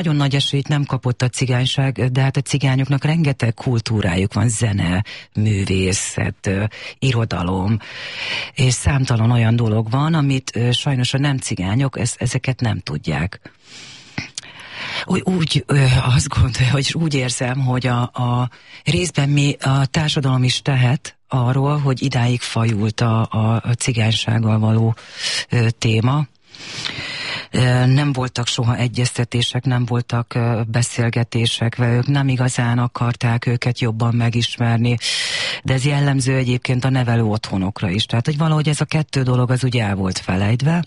Nagyon nagy esélyt nem kapott a cigányság, de hát a cigányoknak rengeteg kultúrájuk van, zene, művészet, irodalom, és számtalan olyan dolog van, amit sajnos a nem cigányok ezeket nem tudják. Úgy azt gondolom, hogy úgy érzem, hogy a részben a társadalom is tehet arról, hogy idáig fajult a cigánysággal való téma. Nem voltak soha egyeztetések, nem voltak beszélgetések, ők nem igazán akarták őket jobban megismerni, de ez jellemző egyébként a nevelő otthonokra is. Tehát, hogy valahogy ez a kettő dolog az ugye el volt felejtve,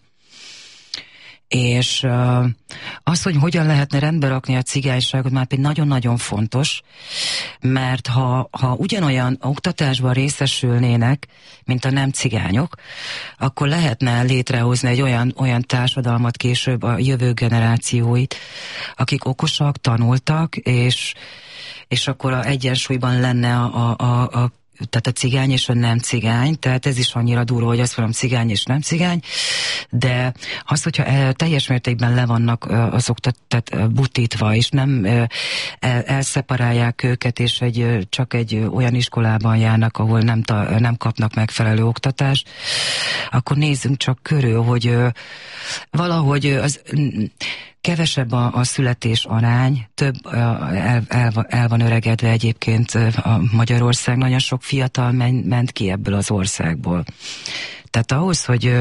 és az, hogy hogyan lehetne rendbe rakni a cigányságot, már pedig nagyon-nagyon fontos, mert ha ugyanolyan oktatásban részesülnének, mint a nem cigányok, akkor lehetne létrehozni egy olyan társadalmat később a jövő generációit, akik okosak, tanultak, és akkor a egyensúlyban lenne tehát a cigány és a nem cigány, tehát ez is annyira durva, hogy azt mondom cigány és nem cigány, de az, hogyha teljes mértékben le vannak azok tehát butítva, és nem elszeparálják őket, és csak egy olyan iskolában járnak, ahol nem kapnak megfelelő oktatást, akkor nézzünk csak körül, hogy valahogy az kevesebb a születés arány, több el van öregedve egyébként a Magyarország, nagyon sok fiatal ment ki ebből az országból. Tehát ahhoz, hogy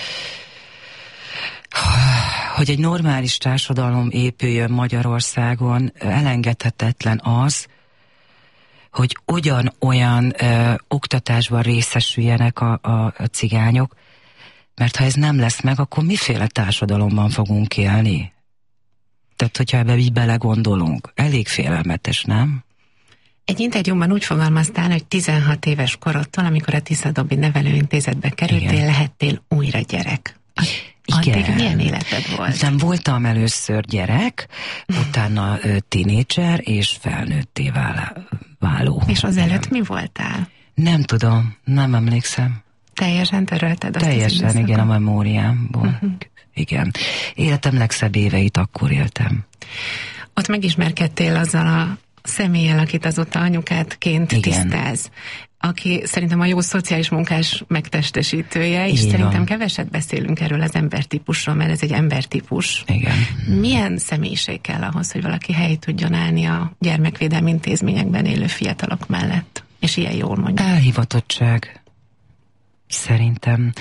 egy normális társadalom épüljön Magyarországon, elengedhetetlen az, hogy ugyanolyan oktatásban részesüljenek a cigányok, mert ha ez nem lesz meg, akkor miféle társadalomban fogunk élni? Tehát, hogyha ebbe így belegondolunk, elég félelmetes, nem? Egy interjúban úgy fogalmaztál, hogy 16 éves korodtól, amikor a Tisza-Dobi Nevelőintézetbe kerültél, igen, lehettél újra gyerek. Igen. Addig milyen életed volt? Nem voltam először gyerek, utána tínédzser és felnőtté váló. És az előtt mi voltál? Nem tudom, nem emlékszem. Teljesen törölted azt? Teljesen, igen, a memóriámból. Igen. Életem legszebb éveit akkor éltem. Ott megismerkedtél azzal a személlyel, akit azóta anyukádként tisztelsz, aki szerintem a jó szociális munkás megtestesítője, és szerintem keveset beszélünk erről az embertípusról, mert ez egy embertípus. Igen. Milyen személyiség kell ahhoz, hogy valaki helyt tudjon állni a gyermekvédelmi intézményekben élő fiatalok mellett? És ilyen jól mondjuk. Elhivatottság. Szerintem.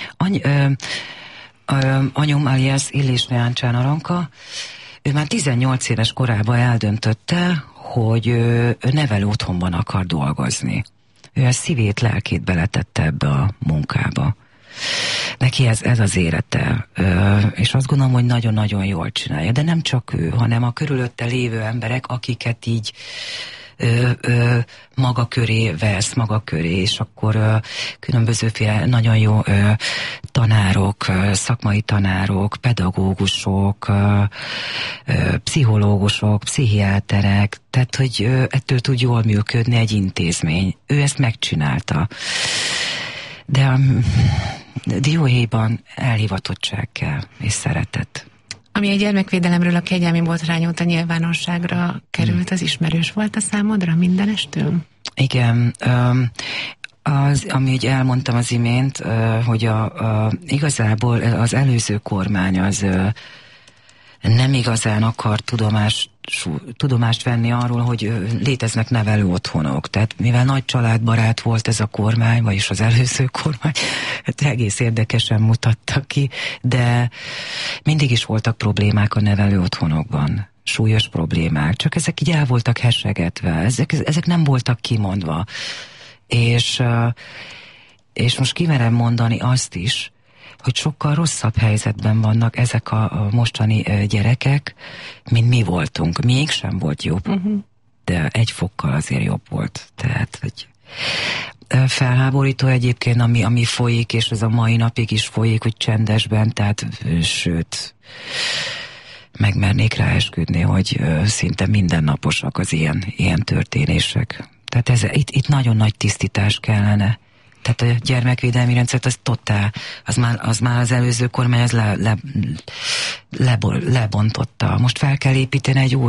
Anyum alias Illésné Áncsán Aranka, ő már 18 éves korában eldöntötte, hogy ő nevelő otthonban akar dolgozni. Ő a szívét, lelkét beletette ebbe a munkába. Neki ez az élete, és azt gondolom, hogy nagyon-nagyon jól csinálja. De nem csak ő, hanem a körülötte lévő emberek, akiket így maga köré vesz, maga köré, és akkor különbözőféle nagyon jó tanárok, szakmai tanárok, pedagógusok, pszichológusok, pszichiáterek, tehát hogy ettől tud jól működni egy intézmény. Ő ezt megcsinálta. De a dióhéjban elhivatottság kell, és szeretet. Ami a gyermekvédelemről a kegyelmi botrány óta nyilvánosságra került, az ismerős volt a számodra mindenestől? Igen, ami ugye elmondtam az imént, hogy igazából az előző kormány az nem igazán akar tudomást venni arról, hogy léteznek nevelő otthonok. Tehát mivel nagy családbarát volt ez a kormány, vagyis az előző kormány, hát egész érdekesen mutatta ki, de mindig is voltak problémák a nevelő otthonokban. Súlyos problémák, csak ezek így el voltak hesegetve, ezek nem voltak kimondva. És most kimerem mondani azt is, hogy sokkal rosszabb helyzetben vannak ezek a mostani gyerekek, mint mi voltunk. Mégsem volt jobb, de egy fokkal azért jobb volt. Tehát, hogy felháborító egyébként, ami folyik, és ez a mai napig is folyik, hogy csendesben, tehát sőt, megmernék rá esküdni, hogy szinte mindennaposak az ilyen történések. Tehát itt nagyon nagy tisztítás kellene. Tehát a gyermekvédelmi rendszert az totál, az már az előző kormány az lebontotta. Most fel kell építeni egy új